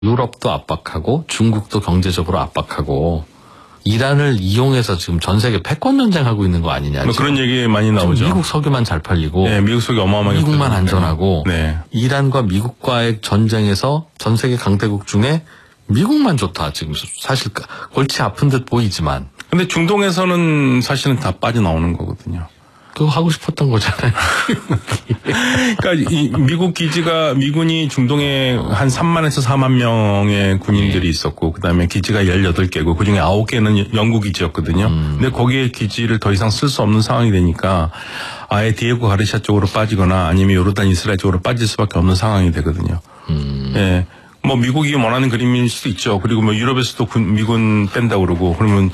유럽도 압박하고 중국도 경제적으로 압박하고 이란을 이용해서 지금 전 세계 패권 전쟁하고 있는 거 아니냐. 뭐 그런 얘기 많이 나오죠. 미국 석유만 잘 팔리고 네, 미국 석유 어마어마하게 미국만 안전하고 네. 이란과 미국과의 전쟁에서 전 세계 강대국 중에 미국만 좋다. 지금 사실 골치 아픈 듯 보이지만. 근데 중동에서는 사실은 다 빠져나오는 거거든요. 그거 하고 싶었던 거잖아요. 그러니까 이 미국 기지가 미군이 중동에 한 3만에서 4만 명의 군인들이 있었고 그다음에 기지가 18개고 그중에 9개는 영국 기지였거든요. 근데 거기에 기지를 더 이상 쓸 수 없는 상황이 되니까 아예 디에고 가르시아 쪽으로 빠지거나 아니면 요르단 이스라엘 쪽으로 빠질 수밖에 없는 상황이 되거든요. 예. 뭐 미국이 원하는 그림일 수도 있죠. 그리고 뭐 유럽에서도 미군 뺀다고 그러고 그러면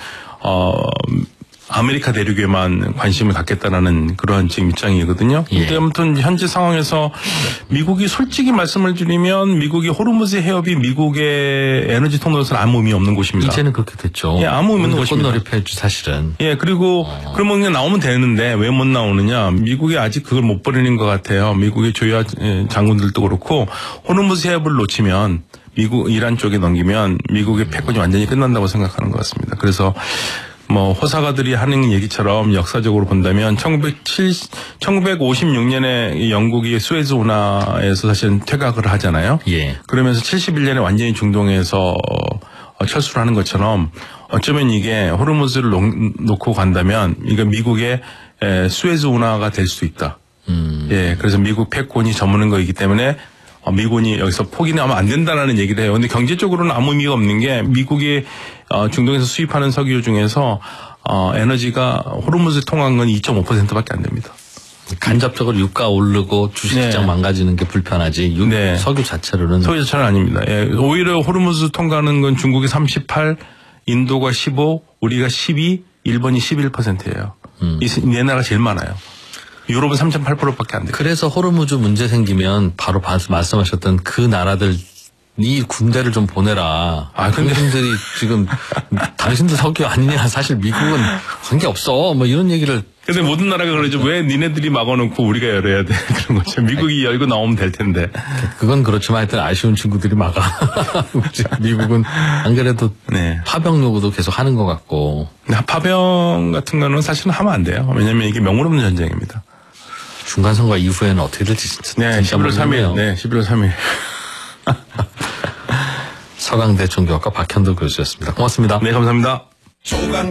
아메리카 대륙에만 관심을 갖겠다라는 그러한 지금 입장이거든요. 근데 아무튼 현재 상황에서 미국이 솔직히 말씀을 드리면 미국이 호르무즈 해협이 미국의 에너지 통로에서는 아무 의미 없는 곳입니다. 이제는 그렇게 됐죠. 예, 아무 의미 없는 곳입니다. 꽃놀이패죠 사실은. 예, 그리고 그러면 그냥 나오면 되는데 왜 못 나오느냐? 미국이 아직 그걸 못 버리는 것 같아요. 미국의 주요 장군들도 그렇고 호르무즈 해협을 놓치면 이란 쪽에 넘기면 미국의 패권이 완전히 끝난다고 생각하는 것 같습니다. 그래서 뭐 호사가들이 하는 얘기처럼 역사적으로 본다면 1956년에 영국이 수에즈 운하에서 사실은 퇴각을 하잖아요. 예. 그러면서 71년에 완전히 중동에서 철수를 하는 것처럼 어쩌면 이게 호르무즈를 놓고 간다면 이게 미국의 수에즈 운하가 될 수 있다. 예. 그래서 미국 패권이 저무는 거이기 때문에 미군이 여기서 포기하면 안 된다라는 얘기를 해요. 근데 경제적으로는 아무 의미가 없는 게 미국이 중동에서 수입하는 석유 중에서 에너지가 호르무즈 통한 건 2.5%밖에 안 됩니다. 간접적으로 유가 오르고 주식시장 망가지는 게 불편하지 석유 자체로는. 석유 자체는 아닙니다. 예, 오히려 호르무즈 통과하는 건 중국이 38, 인도가 15, 우리가 12, 일본이 11%예요. 이 네 나라가 제일 많아요. 유럽은 3.8%밖에 안 돼요. 그래서 호르무즈 문제 생기면 바로 말씀하셨던 그 나라들 이 군대를 좀 보내라. 근데 그분들이 지금 당신도 석유 아니냐. 사실 미국은 관계없어. 뭐 이런 얘기를. 근데 모든 나라가 그러죠. 왜 니네들이 막아놓고 우리가 열어야 돼. 그런 거죠. 미국이 열고 나오면 될 텐데. 그건 그렇지만 하여튼 아쉬운 친구들이 막아. 미국은 안 그래도 파병 요구도 계속 하는 것 같고. 파병 같은 거는 사실은 하면 안 돼요. 왜냐하면 이게 명분 없는 전쟁입니다. 중간선거 이후에는 어떻게 될지 진짜. 네, 11월 3일. 네, 11월 3일. 서강대 종교학과 박현도 교수였습니다. 고맙습니다. 네, 감사합니다.